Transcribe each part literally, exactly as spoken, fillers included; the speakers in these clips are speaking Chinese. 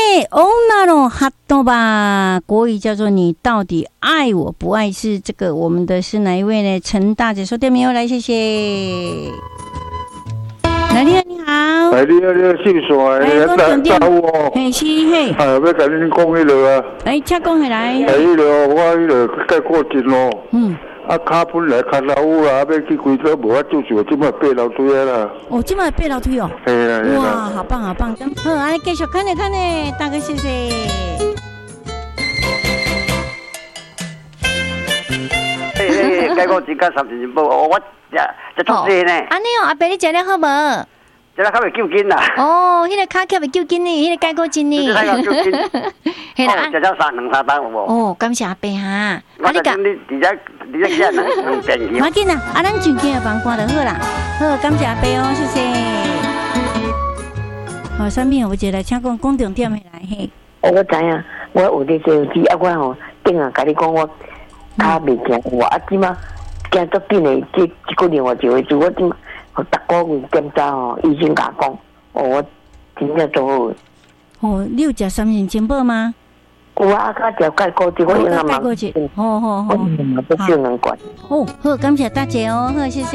嘿，欧那罗哈多吧，国语叫做你到底爱我不爱？是这个我们的是哪一位呢？陈大姐说对没有？来，谢谢。来，你好，你好。 哎，你好，你好，姓啥？ 哎，我重点。 哦。 嘿，是嘿。 哎，要甲恁讲迄落啊。 哎，请讲起来。 哎，迄落我迄落改过真咯。 嗯。 啊，脚本来脚老有啦，要去规则无法做做，即摆爬楼梯啊啦。 哦，即摆爬楼梯哦。 嘿啦。 哇，好棒好棒！好，安尼继续看呢看呢，大哥谢谢。 嘿嘿，改过真甲三十步，我食食足济呢。 安尼哦，阿伯你食了好无？ 食了较袂救筋啦。 哦，迄个骹脚袂救筋呢，迄个改过筋呢。 改过救筋。 嘿啦， 食了三两三单有无？ 哦，感谢阿伯哈。啊， 你讲你直接直接见两两便宜。 马紧啦，啊，咱上间的房看就好啦。好，感谢阿伯哦，谢谢。好，产品有一来，请讲讲重点起来嘿。 我知影，我有咧手机，啊，我吼顶下甲你讲，我骹袂行，我啊即马行足紧的，即一个月我就会做，我即我逐个月检查吼，医生甲讲，哦，我真正做好。 哦，你有食三型金宝吗？ 有啊，甲食钙固质，我用啊嘛。 好好好， 我用不少能管。 哦，好，感谢大姐哦，好，谢谢。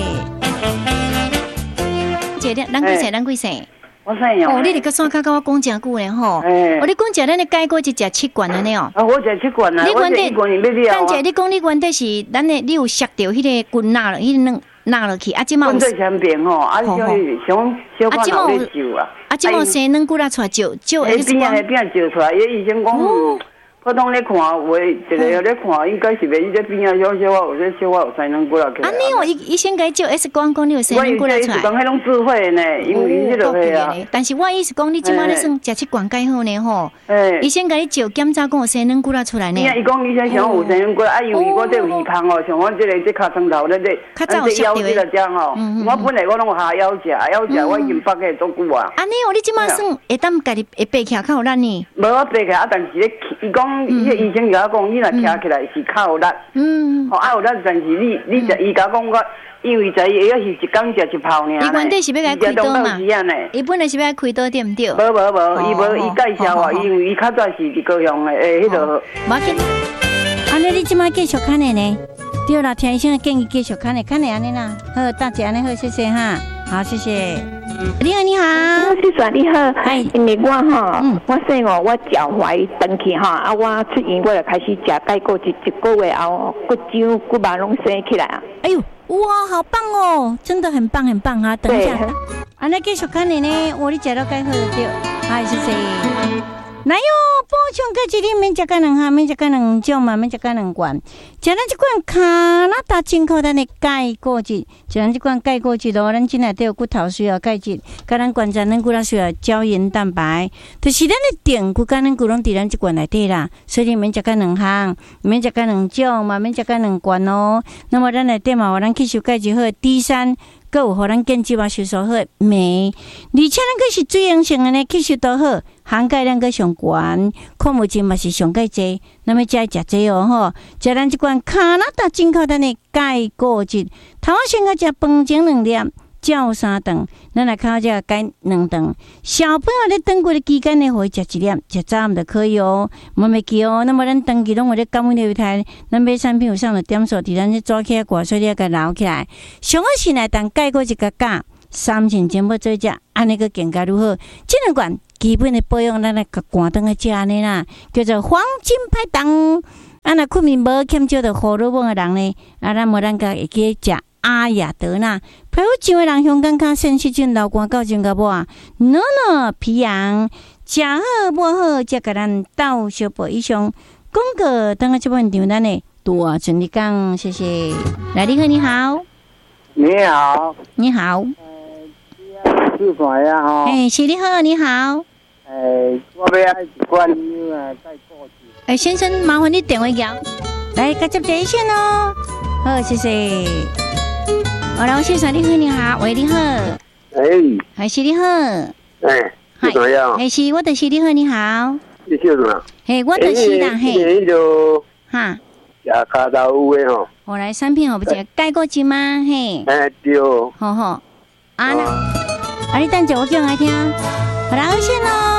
姐，咱几岁？咱几岁？ 我姓杨。 哦，你伫个山骹甲我讲真久咧吼。哦，你讲食咱的钙果是食七罐安尼哦。 啊，我食七罐啊。 你原底， 但姐，你讲你原底是咱的，你有削掉迄个棍纳了，迄个纳落去，啊，即马有。 最前边吼，啊，想想小可能有救啊。 啊，即马生软骨啦出来照照 X 光。迄边迄边照出来，伊医生讲。我当咧看，话一个咧看，应该是袂伊这边啊，小小啊，有这小啊，有三两骨啦起来。啊， 你哦，医医生甲伊照 X 光，讲你有三两骨啦出来。 我讲迄种智慧呢，因为伊迄落去啊。 但是我意思讲，你即摆咧算食七罐钙好呢吼。 诶。 医生甲你照检查，讲有三两骨啦出来呢。 伊讲医生想有三两骨，啊，因为我这有耳胖哦，像我这个这尻川头咧这，咱这腰这个这吼，我本来我拢下腰食，腰食我已经腹起足久啊。 啊，你哦，你即摆算会当家己会爬起来较有力呢？ 无我爬起来，啊，但是咧，伊讲伊个医生。我讲，你若徛起来是较有力，嗯，吼，啊有力，但是你你食伊甲讲我，因为在伊也是一工食一泡尔。伊原底是要来开刀嘛？伊本来是要开刀对唔对？ 无无无，伊无伊介绍我，因为伊较早是伫高雄的，诶，迄个。 无紧，安尼你即摆继续看的呢？对啦，听医生的建议继续看的，看的安尼啦。好，大姐安尼好，谢谢哈。好，谢谢。你好，你好， 是说你好，哎，因为我哈，嗯，我说哦，我脚踝长去哈，啊，我出院我就开始食钙固质，一个月后骨浆骨肉拢生起来啊。 哎呦，哇，好棒哦，真的很棒很棒啊！等一下，啊，那继续看你呢，我你食到钙好就对，好，谢谢。来哟，补充钙质你免食个两项，免食个两种嘛，免食个两罐。食咱即罐加拿大进口咱的钙固质，食咱即罐钙固质咯，咱今内底有骨头需要钙质，甲咱关节咱骨头需要胶原蛋白，就是咱的电骨甲咱骨拢伫咱即罐内底啦。所以你免食个两项，免食个两种嘛，免食个两罐哦。那么咱内底嘛，有咱吸收钙质好的 D 三。佮有互咱建基嘛吸收好镁，而且咱佮是水溶性的呢，吸收都好，含钙量佮上悬，矿物质嘛是上介济，那么才食这哦吼，食咱即款加拿大进口咱的钙固质，头仔先佮食饭前两粒，照三顿，咱来靠这钙两顿。小朋友咧长骨的期间呢，可以食一粒，食早暗就可以哦，莫袂记哦。那么咱长期拢有咧感染流台，咱买产品有上了点数，伫咱这抓起来挂水咧个捞起来。上好是来当钙固一个价，三千全部做食，安尼个更加如何？这两罐基本的保养，咱来个关灯个食安尼啦，叫做黄金拍档。啊，若困眠无欠少着荷尔蒙的人呢，啊，咱无咱个会记食。阿雅德纳，皮肤上的人香港较sen细菌流汗到真个无啊，暖暖皮痒，食好无好，才甲咱斗小宝以上。广告等下这本场咱的多顺利讲，谢谢。来，你好，你好， 你好， 你好， 呃，是谁呀？哈， 哎，是你好，你好， 哎，我要爱一罐啊，再过去。 哎，先生，麻烦你电话摇，来，接接这一线哦。好，谢谢。好，然后先生你好，你好，喂，你好， 哎， 还是你好， 哎，是怎样？ 哎，是我的是你好，你好， 你叫什么？ 嘿，我的是啦，嘿， 迄个哈， 食骹头有诶吼， 我来产品好不食钙固质吗？嘿， 哎对， 好好，啊那，啊你等下我叫来听，好啦，先咯。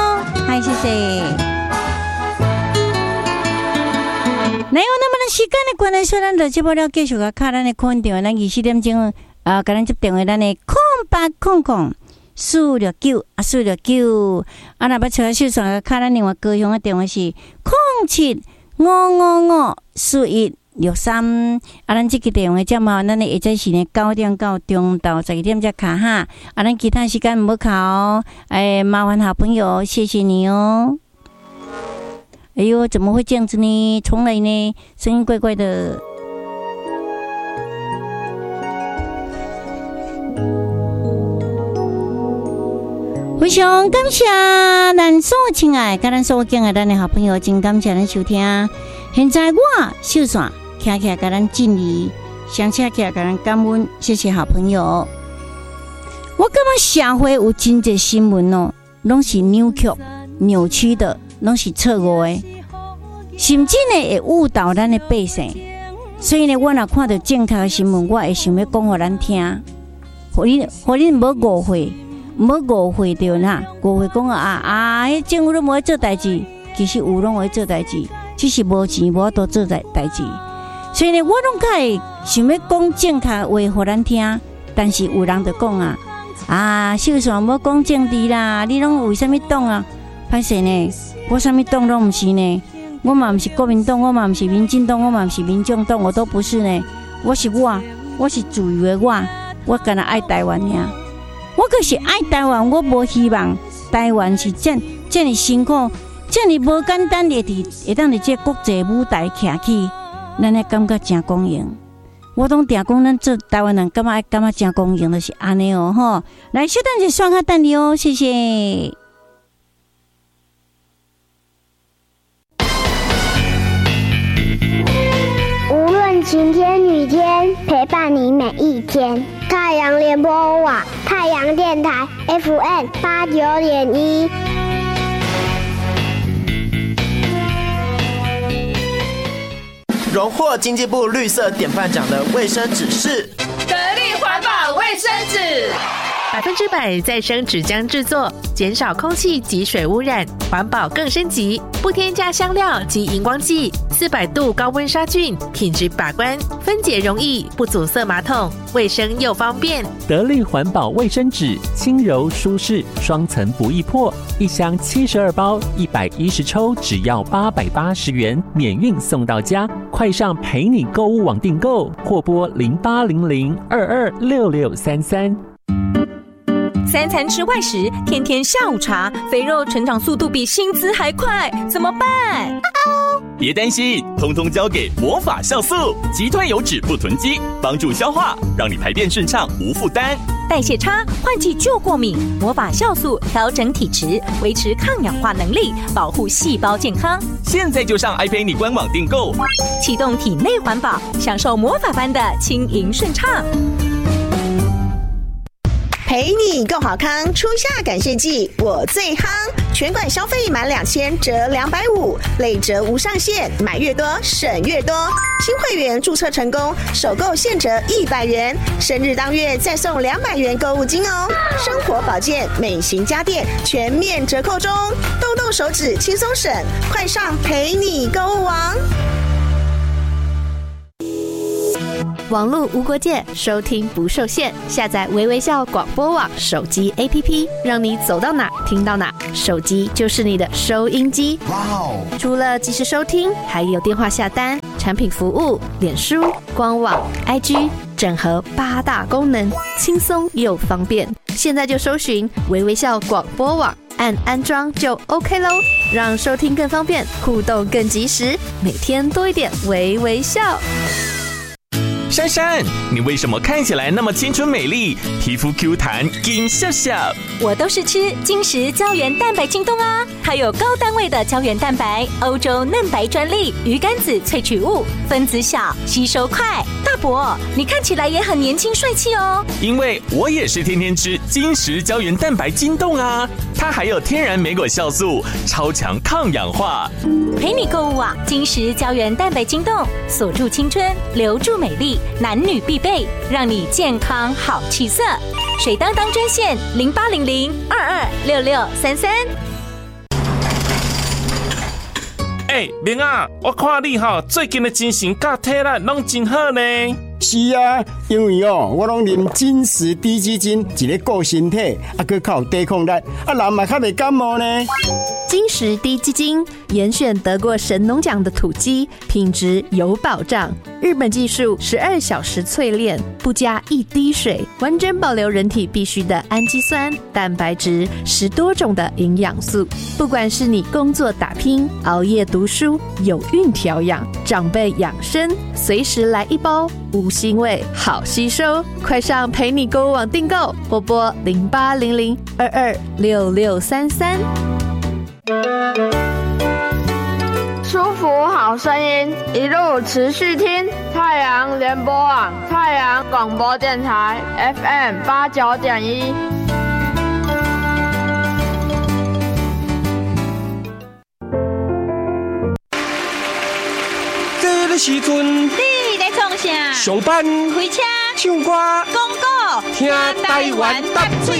嗨，谢谢。那有那么的时间的关系，说咱就节目了，继续个卡咱的空电话，咱二四点钟啊，甲咱接电话，咱的空八空空四六九啊，四六九啊，若要找秀爽个卡咱另外高雄的电话是空七五五五四一六三啊，咱这个电话节目，咱的下载是呢九点到中到十二点才卡哈啊，咱其他时间唔好卡哦，哎，麻烦好朋友，谢谢你哦。哎呦，怎么会这样子呢？重来呢，声音怪怪的。非常感谢咱所有亲爱，甲咱所有敬爱咱的好朋友，真感谢咱收听。现在我秀爽，徛起来甲咱敬礼，想起来甲咱感恩，谢谢好朋友。我感觉社会有真侪新闻哦，拢是扭曲、扭曲的。拢是错误的，甚至呢会误导咱的百姓。所以呢，我若看到正确的新闻，我会想要讲互咱听，互恁互恁无误会，无误会着呐，误会讲啊啊，迄政府都无做代志，其实有拢会做代志，只是无钱无多做代代志。所以呢，我拢较会想要讲正确的话互咱听，但是有人就讲啊啊，秀爽无讲政治啦，你拢为什么党啊？歹势呢？我什么党都不是呢，我嘛不是国民党，我嘛不是民进党，我嘛不是民众党，我都不是呢。我是我，我是自由的我，我干那爱台湾呀。我可是爱台湾，我无希望台湾是这这么辛苦，这么无简单的伫会当伫这国际舞台徛起，咱的感觉真公平。我拢定讲，咱做台湾人感觉爱感觉真公平，就是安尼哦吼。来，小等者刷卡等你哦，谢谢。 晴天雨天，陪伴你每一天。太阳联播网，太阳电台 F M 八九点一。 荣获经济部绿色典范奖的卫生纸是得力环保卫生纸， 百分之百再生纸浆制作，减少空气及水污染，环保更升级，不添加香料及荧光剂，四百度高温杀菌，品质把关，分解容易，不阻塞马桶，卫生又方便。 得力环保卫生纸，轻柔舒适，双层不易破，一箱七十二包，一百一十抽，只要八百八十元，免运送到家。快上陪你购物网订购，或拨零八零零二二六六三三。 三餐吃外食，天天下午茶，肥肉成长速度比薪资还快，怎么办？ 别担心，通通交给魔法酵素，极端油脂不囤积，帮助消化，让你排便顺畅无负担。 代谢差，换季就过敏，魔法酵素调整体质，维持抗氧化能力，保护细胞健康。 现在就上爱陪你官网订购， 启动体内环保，享受魔法般的轻盈顺畅。 陪你够好康，初夏感谢季我最夯，全馆消费满两千折两百五，累折无上限，买越多省越多。新会员注册成功，首购现折一百元，生日当月再送两百元购物金哦。生活保健、美型家电全面折扣中，动动手指轻松省，快上陪你购物网。 网络无国界，收听不受限。下载微微笑广播网手机 A P P， 让你走到哪听到哪。手机就是你的收音机。哇哦！除了即时收听，还有电话下单、产品服务、脸书、官网、I G， 整合八大功能，轻松又方便。现在就搜寻微微笑广播网，按安装就 OK 咯，让收听更方便，互动更及时，每天多一点微微笑。 珊珊，你为什么看起来那么青春美丽，皮肤 Q 弹，金笑笑？ 我都是吃金石胶原蛋白京东啊，它有高单位的胶原蛋白，欧洲嫩白专利，鱼肝子萃取物，分子小，吸收快。大伯，你看起来也很年轻帅气哦。 因为我也是天天吃金石胶原蛋白京东啊，它还有天然莓果酵素，超强抗氧化。 陪你购物啊，金石胶原蛋白京东，锁住青春，留住美丽。男女必备，让你健康好气色。水当当专线零八零零二二六六三三。 哎，明啊，我看你哈最近的精神甲体力拢真好呢。 是啊，因为哦，我拢啉金石低基金，一个顾身体，啊，佮较有抵抗力，啊，人嘛较袂感冒呢。 金石低基金严选得过神农奖的土鸡，品质有保障。日本技术十二小时淬炼，不加一滴水，完整保留人体必需的氨基酸、蛋白质，十多种的营养素。不管是你工作打拼、熬夜读书、有孕调养、长辈养生，随时来一包，无腥味，好吸收。快上陪你购物网订购，拨拨零八零零二二六六三三。 舒服好声音，一路持续听太阳联播网、太阳广播电台 F M 八九点一。 这个时阵， 你在创啥？ 上班、 开车、 唱歌、 广告、 听台湾搭水。